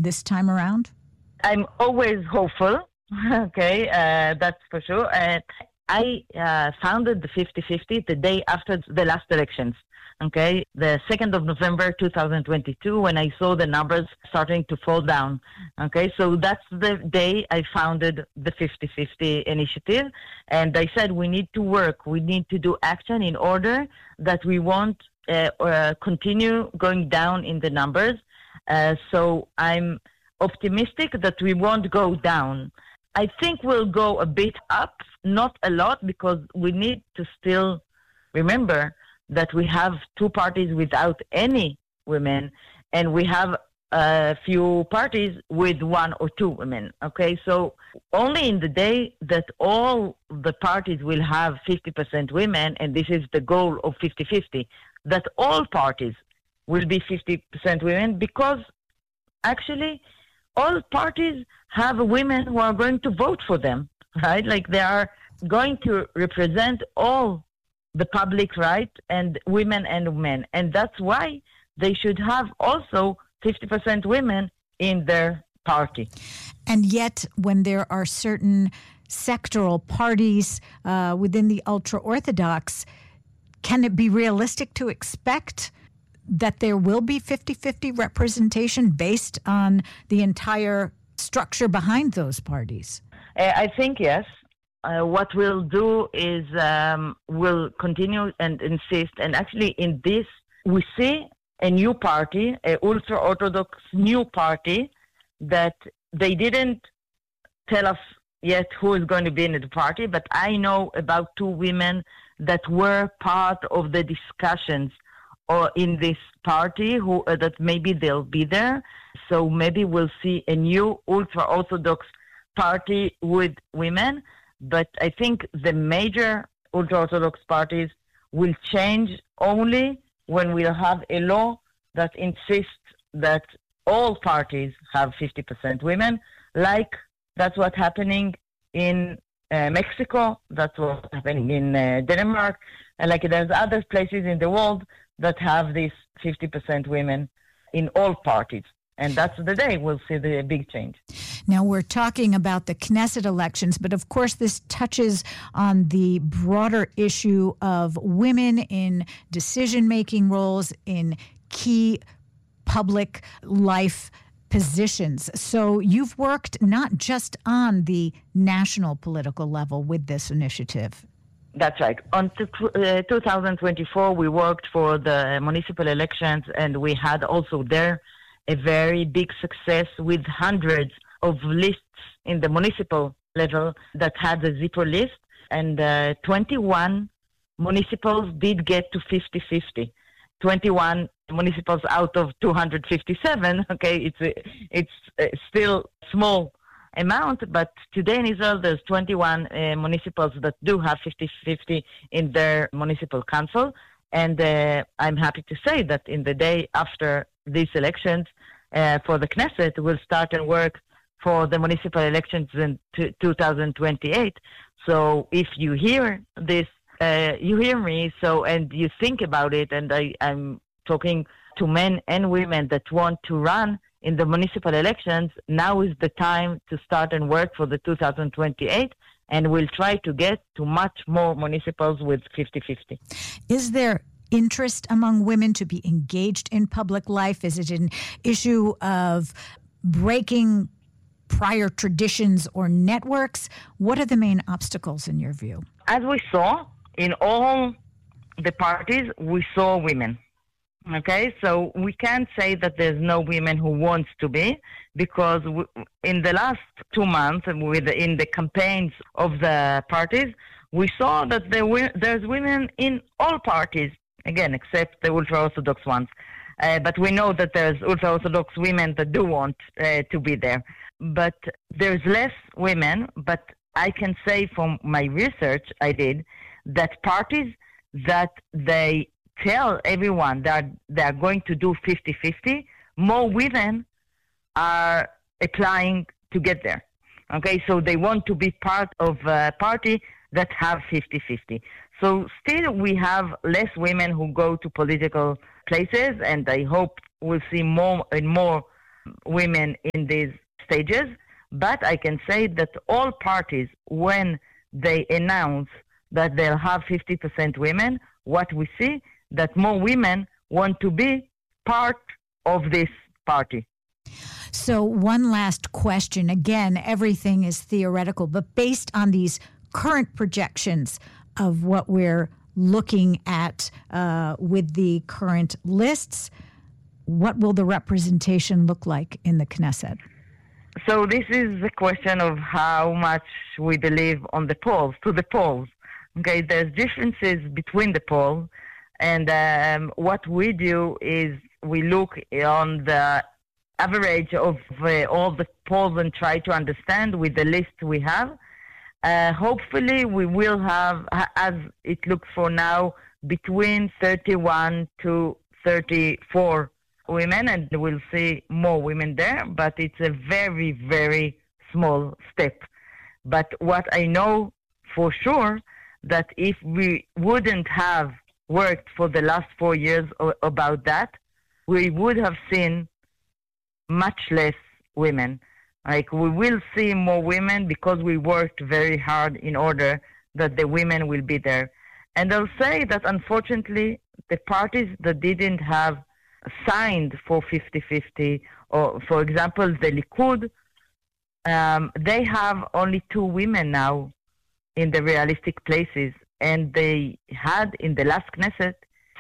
this time around? I'm always hopeful. Okay, that's for sure. And I founded the 50-50 the day after the last elections. Okay, the 2nd of November 2022, when I saw the numbers starting to fall down. Okay, so that's the day I founded the 50-50 initiative. And I said we need to work, we need to do action in order that we won't continue going down in the numbers. So I'm optimistic that we won't go down. I think we'll go a bit up, not a lot, because we need to still remember that we have two parties without any women, and we have a few parties with one or two women. Okay, so only in the day that all the parties will have 50% women, and this is the goal of 50-50, that all parties will be 50% women, because actually all parties have women who are going to vote for them, right? Like they are going to represent all the public, right, and women and men. And that's why they should have also 50% women in their party. And yet, when there are certain sectoral parties within the ultra-Orthodox, can it be realistic to expect that there will be 50-50 representation based on the entire structure behind those parties? I think yes. What we'll do is we'll continue and insist. And actually in this, we see a new party, an ultra-Orthodox new party, that they didn't tell us yet who is going to be in the party, but I know about two women that were part of the discussions or in this party who that maybe they'll be there. So maybe we'll see a new ultra-Orthodox party with women. But I think the major ultra-Orthodox parties will change only when we'll have a law that insists that all parties have 50% women, like that's what's happening in Mexico, that's what's happening in Denmark, and like there's other places in the world that have these 50% women in all parties. And that's the day we'll see the big change. Now, we're talking about the Knesset elections, but of course this touches on the broader issue of women in decision-making roles in key public life positions. So you've worked not just on the national political level with this initiative. That's right. On 2024, we worked for the municipal elections, and we had also there a very big success with hundreds of lists in the municipal level that had the zipper list, and 21 municipals did get to 50-50. 21 municipals out of 257. Okay, it's still small amount, but today in Israel there's 21 municipals that do have 50-50 in their municipal council, and I'm happy to say that in the day after these elections for the Knesset, we'll start and work for the municipal elections in 2028. So if you hear this, you hear me, so and you think about it, and I'm talking to men and women that want to run in the municipal elections, now is the time to start and work for the 2028, and we'll try to get to much more municipals with 50-50. Is there interest among women to be engaged in public life? Is it an issue of breaking prior traditions or networks? What are the main obstacles in your view? As we saw in all the parties, we saw women. Okay, so we can't say that there's no women who wants to be, because in the last 2 months, in the campaigns of the parties, we saw that there's women in all parties, again, except the ultra-Orthodox ones. But we know that there's ultra-Orthodox women that do want to be there. But there's less women, but I can say from my research I did that parties that they tell everyone that they're going to do 50-50, more women are applying to get there. Okay, so they want to be part of a party that have 50-50. So still we have less women who go to political places, and I hope we'll see more and more women in these stages. But I can say that all parties, when they announce that they'll have 50% women, what we see that more women want to be part of this party. So one last question. Again, everything is theoretical, but based on these current projections of what we're looking at with the current lists, what will the representation look like in the Knesset? So this is a question of how much we believe on the polls, to the polls. Okay, there's differences between the polls, and what we do is we look on the average of all the polls and try to understand with the list we have. Hopefully we will have, as it looks for now, between 31 to 34 women, and we'll see more women there, but it's a very, very small step. But what I know for sure, that if we wouldn't have worked for the last 4 years about that, we would have seen much less women. Like, we will see more women because we worked very hard in order that the women will be there. And I'll say that unfortunately, the parties that didn't have signed for 50-50, or for example, the Likud, they have only 2 women now in the realistic places. And they had in the last Knesset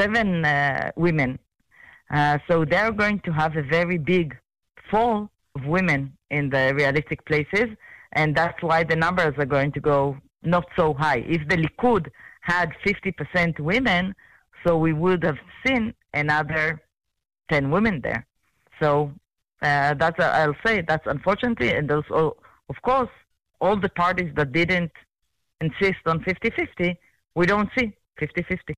7 women. So they're going to have a very big fall of women in the realistic places, and that's why the numbers are going to go not so high. If the Likud had 50% women, so we would have seen another 10 women there. So I'll say that's unfortunately, and also, of course, all the parties that didn't insist on 50-50, we don't see 50-50.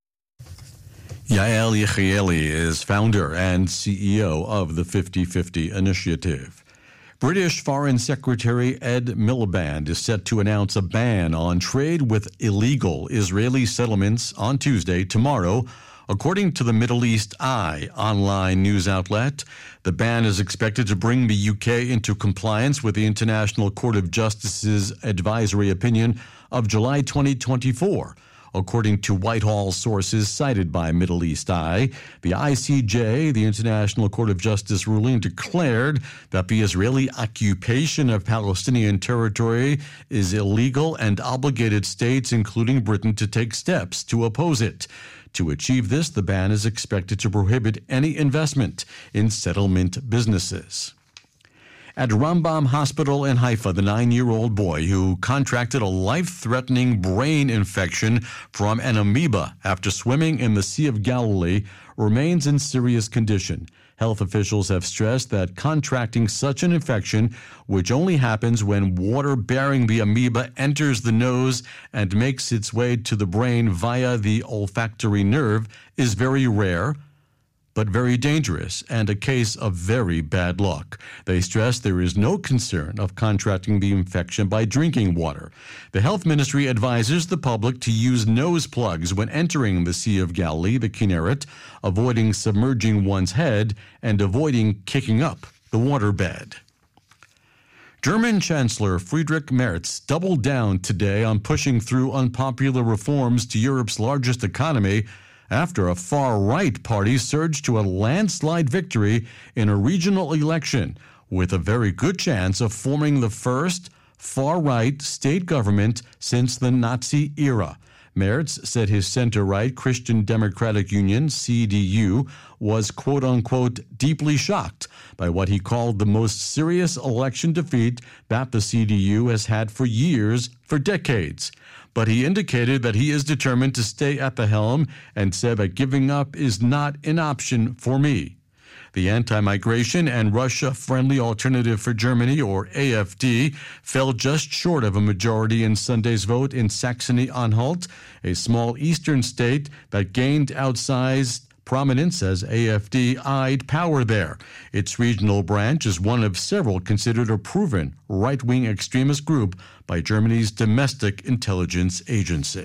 Yael Yechieli is founder and CEO of the 50-50 Initiative. British Foreign Secretary Ed Miliband is set to announce a ban on trade with illegal Israeli settlements on Tuesday, tomorrow. According to the Middle East Eye online news outlet, the ban is expected to bring the UK into compliance with the International Court of Justice's advisory opinion of July 2024. According to Whitehall sources cited by Middle East Eye, the ICJ, the International Court of Justice ruling, declared that the Israeli occupation of Palestinian territory is illegal and obligated states, including Britain, to take steps to oppose it. To achieve this, the ban is expected to prohibit any investment in settlement businesses. At Rambam Hospital in Haifa, the 9-year-old boy who contracted a life-threatening brain infection from an amoeba after swimming in the Sea of Galilee remains in serious condition. Health officials have stressed that contracting such an infection, which only happens when water bearing the amoeba enters the nose and makes its way to the brain via the olfactory nerve, is very rare, but very dangerous and a case of very bad luck. They stress there is no concern of contracting the infection by drinking water. The health ministry advises the public to use nose plugs when entering the Sea of Galilee, the Kinneret, avoiding submerging one's head and avoiding kicking up the waterbed. German Chancellor Friedrich Merz doubled down today on pushing through unpopular reforms to Europe's largest economy after a far-right party surged to a landslide victory in a regional election, with a very good chance of forming the first far-right state government since the Nazi era. Merz said his center-right Christian Democratic Union, CDU, was quote-unquote deeply shocked by what he called the most serious election defeat that the CDU has had for years, for decades. But he indicated that he is determined to stay at the helm and said that giving up is not an option for me. The anti-migration and Russia-friendly Alternative for Germany, or AfD, fell just short of a majority in Sunday's vote in Saxony-Anhalt, a small eastern state that gained outsized prominence as AfD eyed power there. Its regional branch is one of several considered a proven right-wing extremist group by Germany's domestic intelligence agency.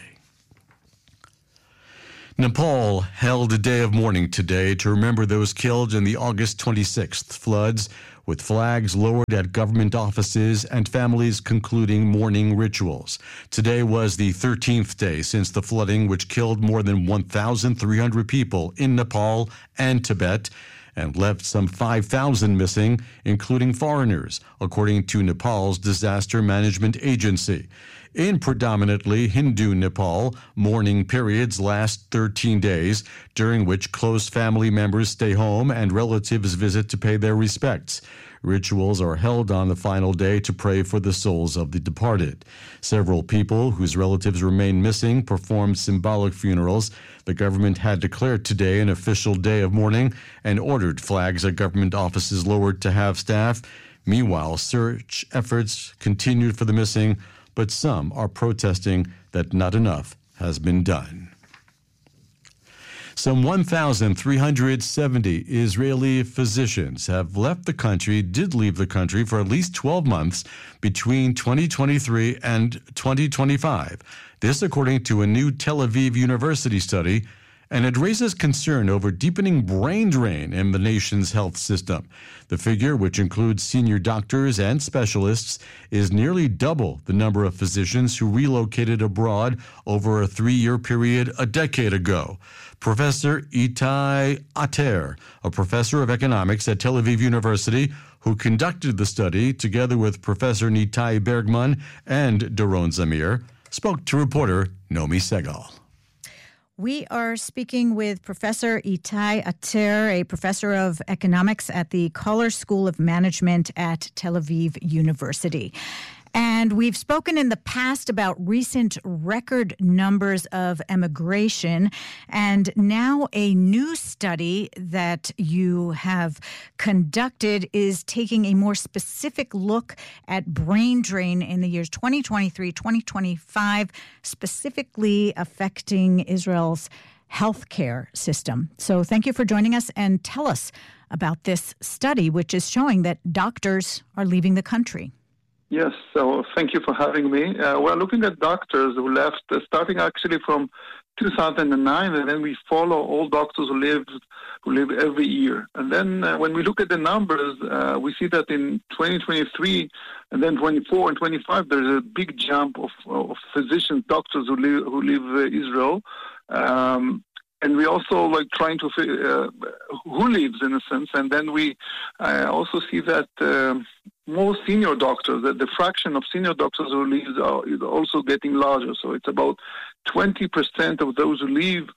Nepal held a day of mourning today to remember those killed in the August 26th floods, with flags lowered at government offices and families concluding mourning rituals. Today was the 13th day since the flooding, which killed more than 1,300 people in Nepal and Tibet and left some 5,000 missing, including foreigners, according to Nepal's disaster management agency. In predominantly Hindu Nepal, mourning periods last 13 days, during which close family members stay home and relatives visit to pay their respects. Rituals are held on the final day to pray for the souls of the departed. Several people whose relatives remain missing performed symbolic funerals. The government had declared today an official day of mourning and ordered flags at government offices lowered to have staff. Meanwhile, search efforts continued for the missing, but some are protesting that not enough has been done. Some 1,370 Israeli physicians have left the country, did leave the country for at least 12 months between 2023 and 2025. This according to a new Tel Aviv University study, and it raises concern over deepening brain drain in the nation's health system. The figure, which includes senior doctors and specialists, is nearly double the number of physicians who relocated abroad over a 3-year period a decade ago. Professor Itai Ater, a professor of economics at Tel Aviv University, who conducted the study together with Professor Nitai Bergman and Doron Zamir, spoke to reporter Nomi Segal. We are speaking with Professor Itai Ater, a professor of economics at the Koller School of Management at Tel Aviv University. And we've spoken in the past about recent record numbers of emigration, and now a new study that you have conducted is taking a more specific look at brain drain in the years 2023, 2025, specifically affecting Israel's healthcare system. So thank you for joining us, and tell us about this study, which is showing that doctors are leaving the country. Yes, so thank you for having me. We're looking at doctors who left, starting actually from 2009, and then we follow all doctors who live every year. And then when we look at the numbers, we see that in 2023 and then 24 and 25, there's a big jump of physicians, doctors who leave Israel. And we also trying to who leaves in a sense, and then we also see that more senior doctors, that the fraction of senior doctors who leave is also getting larger. So it's about 20% of those who leave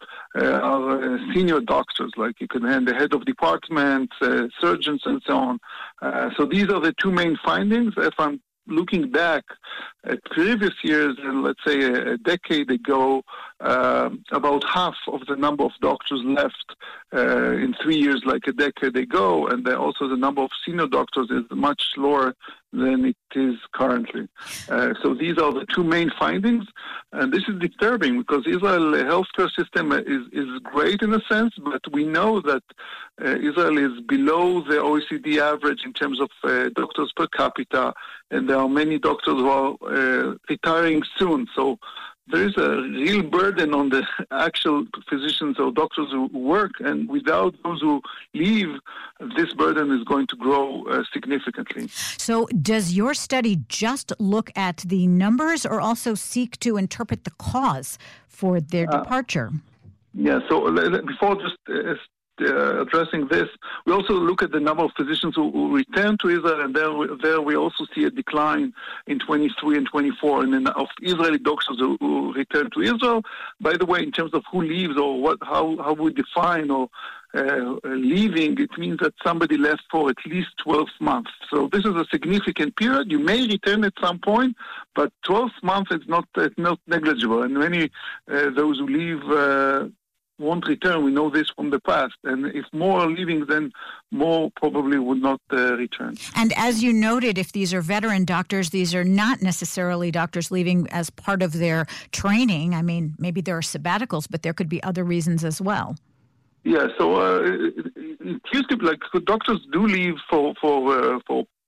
are senior doctors, like you can have the head of departments, surgeons, and so on. So these are the two main findings. If I'm looking back at previous years, let's say a decade ago, about half of the number of doctors left in 3 years, like a decade ago, and also the number of senior doctors is much lower than it is currently. So these are the two main findings, and this is disturbing because Israel's healthcare system is great in a sense, but we know that Israel is below the OECD average in terms of doctors per capita, and there are many doctors who are retiring soon. So there is a real burden on the actual physicians or doctors who work, and without those who leave, this burden is going to grow significantly. So does your study just look at the numbers or also seek to interpret the cause for their departure? Yeah, so before just addressing this, we also look at the number of physicians who return to Israel, and there we also see a decline in 23 and 24 and then of Israeli doctors who return to Israel. By the way, in terms of who leaves or how we define or leaving, it means that somebody left for at least 12 months. So this is a significant period. You may return at some point, but 12 months is not negligible. And many those who leave won't return. We know this from the past. And if more are leaving, then more probably would not return. And as you noted, if these are veteran doctors, these are not necessarily doctors leaving as part of their training. I mean, maybe there are sabbaticals, but there could be other reasons as well. Yeah, so it used to be like doctors do leave for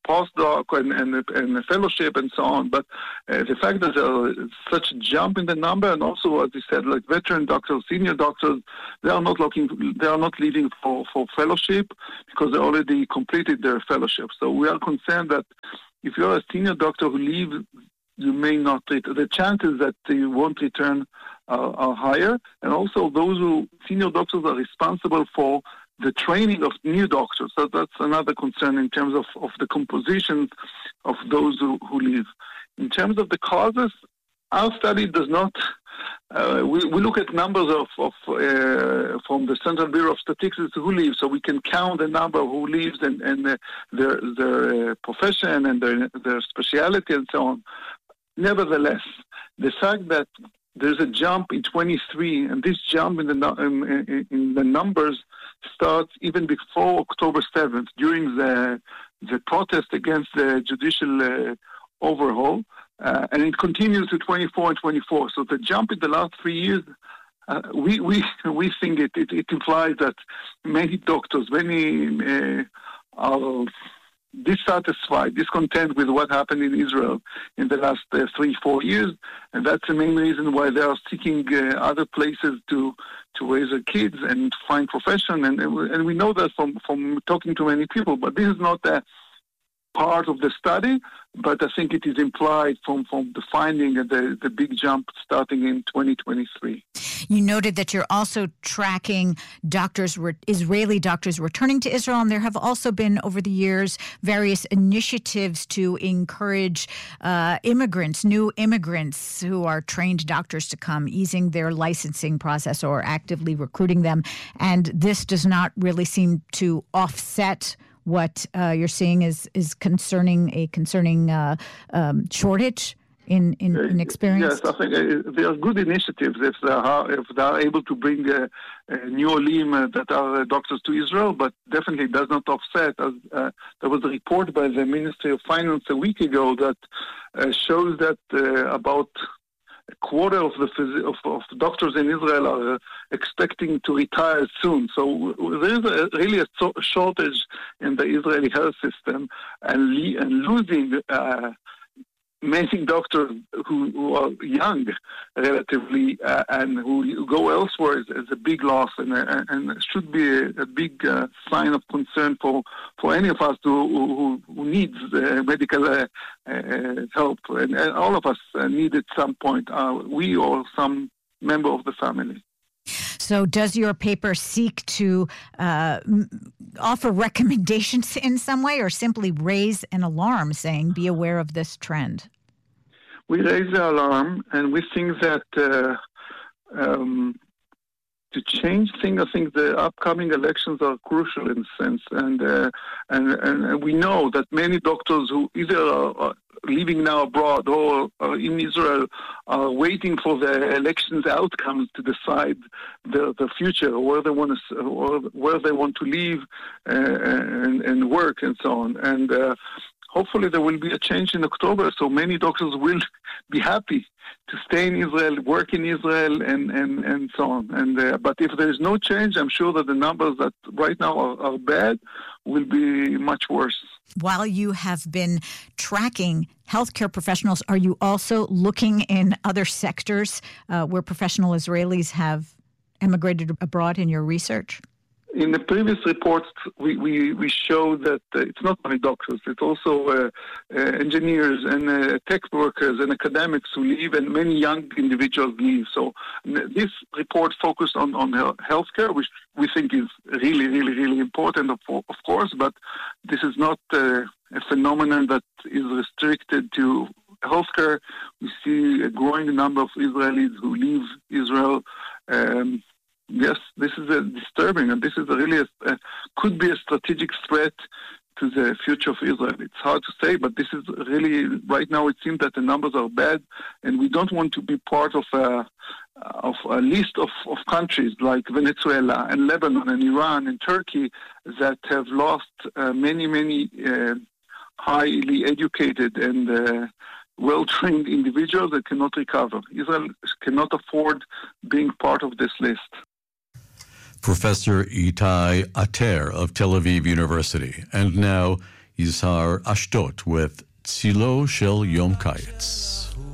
postdoc and a fellowship and so on. But the fact that there is such a jump in the number, and also, as you said, like veteran doctors, senior doctors, they are not leaving for fellowship because they already completed their fellowship. So we are concerned that if you're a senior doctor who leaves, you may not return. The chances that you won't return are higher. And also senior doctors are responsible for the training of new doctors. So that's another concern in terms of the composition of those who leave. In terms of the causes, our study does not, we look at numbers from the Central Bureau of Statistics who leave, so we can count the number who leaves and their profession and their specialty and so on. Nevertheless, the fact that there's a jump in 23, and this jump in the numbers starts even before October 7th, during the protest against the judicial overhaul, and it continues to 24 and 24. So the jump in the last 3 years, we think it implies that many doctors, are dissatisfied, discontent with what happened in Israel in the last 3-4 years, and that's the main reason why they are seeking other places to raise their kids and find profession. And we know that from talking to many people, but this is not a part of the study, but I think it is implied from the finding of the big jump starting in 2023. You noted that you're also tracking Israeli doctors returning to Israel, and there have also been, over the years, various initiatives to encourage new immigrants who are trained doctors to come, easing their licensing process or actively recruiting them. And this does not really seem to offset what you're seeing is concerning shortage in experience. Yes, I think they are good initiatives if they are able to bring new olim that are doctors to Israel, but definitely does not offset. There was a report by the Ministry of Finance a week ago that shows that about a quarter of the doctors in Israel are expecting to retire soon. So there is really a shortage in the Israeli health system, and losing many doctors who are young relatively and who go elsewhere is a big loss, and should be a big sign of concern for any of us who needs medical help, and all of us need at some point, we or some member of the family. So does your paper seek to offer recommendations in some way, or simply raise an alarm saying, be aware of this trend? We raise the alarm, and we think that to change things, I think the upcoming elections are crucial in a sense. And we know that many doctors who either are living now abroad or are in Israel are waiting for the elections outcomes to decide the future, where they want to live and work and so on. And hopefully there will be a change in October, so many doctors will be happy to stay in Israel, work in Israel, and so on. But if there is no change, I'm sure that the numbers that right now are bad will be much worse. While you have been tracking healthcare professionals, are you also looking in other sectors where professional Israelis have emigrated abroad in your research? In the previous reports, we showed that it's not only doctors, it's also engineers and tech workers and academics who leave, and many young individuals leave. So this report focused on healthcare, which we think is really, really, really important, of course, but this is not a phenomenon that is restricted to healthcare. We see a growing number of Israelis who leave Israel. Yes, this is disturbing, and this is could be a strategic threat to the future of Israel. It's hard to say, but this is really, right now it seems that the numbers are bad, and we don't want to be part of a list of countries like Venezuela and Lebanon and Iran and Turkey that have lost many highly educated and well-trained individuals that cannot recover. Israel cannot afford being part of this list. Professor Itai Ater of Tel Aviv University. And now, Yizhar Ashdod with Tzilo Shel Yom Kayetz.